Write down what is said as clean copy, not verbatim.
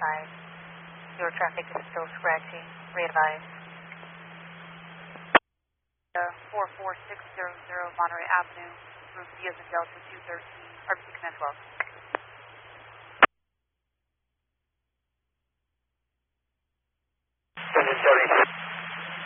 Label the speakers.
Speaker 1: side. Your traffic is still scratchy. Re-advise. 44600 Monterey Avenue, route B as in Delta 213, RBC Command 12.